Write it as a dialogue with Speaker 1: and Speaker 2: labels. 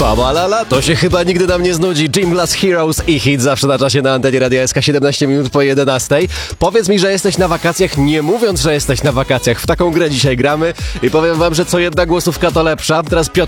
Speaker 1: Babalala, to się chyba nigdy nam nie znudzi. Gym Glass Heroes i hit zawsze na czasie na antenie Radia SK 17 minut po 11. Powiedz mi, że jesteś na wakacjach, nie mówiąc, że jesteś na wakacjach. W taką grę dzisiaj gramy i powiem wam, że co jedna głosówka to lepsza. Teraz Piotr